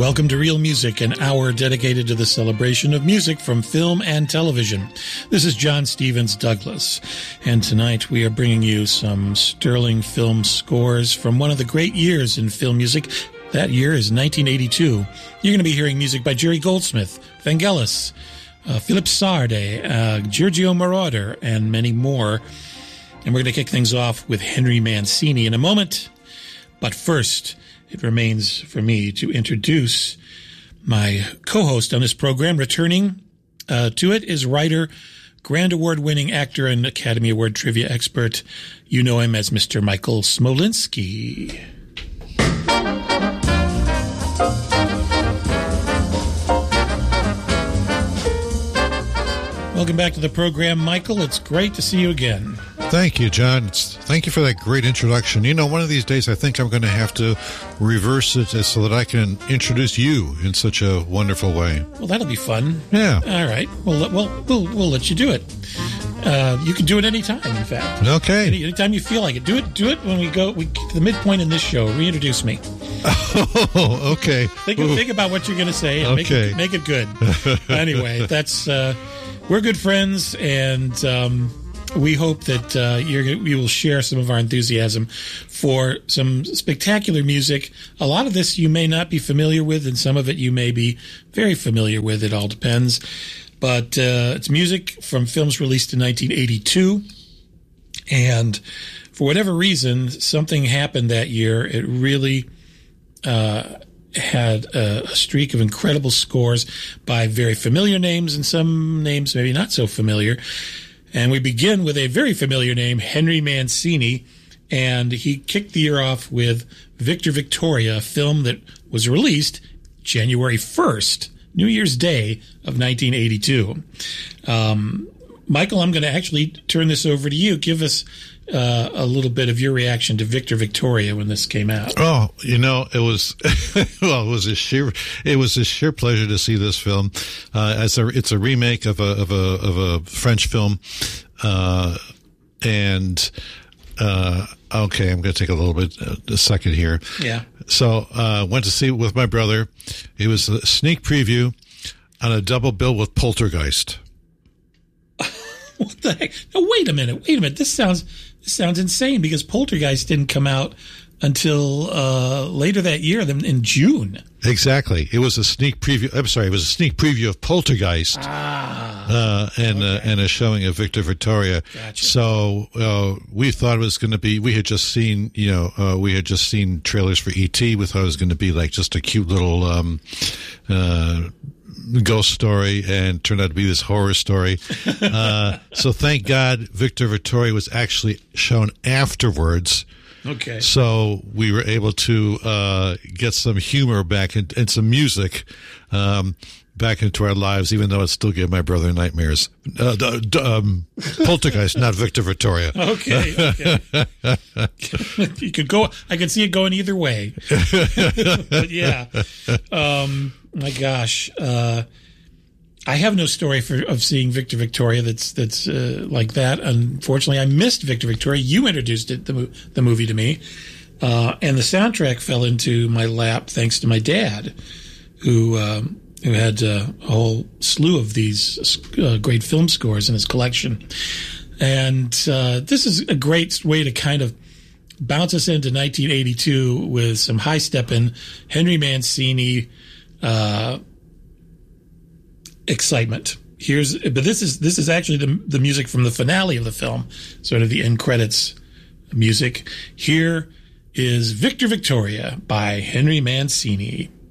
Welcome to Real Music, an hour dedicated to the celebration of music from film and television. This is John Stevens Douglas, and tonight we are bringing you some sterling film scores from one of the great years in film music. That year is 1982. You're going to be hearing music by Jerry Goldsmith, Vangelis, Philip Sardé, Giorgio Moroder, and many more. And we're going to kick things off with Henry Mancini in a moment. But first, it remains for me to introduce my co-host on this program. Returning to it is writer, Grand Award-winning actor, and Academy Award trivia expert. You know him as Mr. Michael Smolinski. Welcome back to the program, Michael. It's great to see you again. Thank you, John. Thank you for that great introduction. You know, one of these days I think I'm going to have to reverse it so that I can introduce you in such a wonderful way. Well, that'll be fun. Yeah. All right. Well, we'll let you do it. You can do it anytime, in fact. Okay. Anytime you feel like it. Do it when we get to the midpoint in this show. Reintroduce me. Oh, okay. Think about what you're going to say and okay. make it good. Anyway, that's we're good friends, and we hope that you will share some of our enthusiasm for some spectacular music. A lot of this you may not be familiar with, and some of it you may be very familiar with. It all depends. But it's music from films released in 1982. And for whatever reason, something happened that year. It really had a streak of incredible scores by very familiar names and some names maybe not so familiar. And we begin with a very familiar name, Henry Mancini, and he kicked the year off with Victor Victoria, a film that was released January 1st, New Year's Day of 1982. Michael, I'm going to actually turn this over to you. Give us a little bit of your reaction to Victor Victoria when this came out. Oh, you know, it was well, it was a sheer pleasure to see this film. It's a remake of a French film, and okay, I'm going to take a second here. Yeah. So went to see it with my brother. It was a sneak preview on a double bill with Poltergeist. What the heck? No, wait a minute. This sounds insane because Poltergeist didn't come out until later that year, in June. Exactly. It was a sneak preview. I'm sorry. It was a sneak preview of Poltergeist, and a showing of Victor Victoria. Gotcha. So we thought it was going to be. We had just seen, trailers for E.T. We thought it was going to be like just a cute little ghost story, and turned out to be this horror story. So thank God Victor Victoria was actually shown afterwards. Okay. So we were able to get some humor back and some music back into our lives, even though it still gave my brother nightmares. Poltergeist, not Victor Victoria. Okay. You could go. I could see it going either way. But yeah. My gosh. I have no story of seeing Victor Victoria that's like that. Unfortunately, I missed Victor Victoria. You introduced the movie to me, and the soundtrack fell into my lap thanks to my dad, who had a whole slew of these great film scores in his collection. And this is a great way to kind of bounce us into 1982 with some high-stepping Henry Mancini excitement. But this is actually the music from the finale of the film, sort of the end credits music. Here is Victor Victoria by Henry Mancini.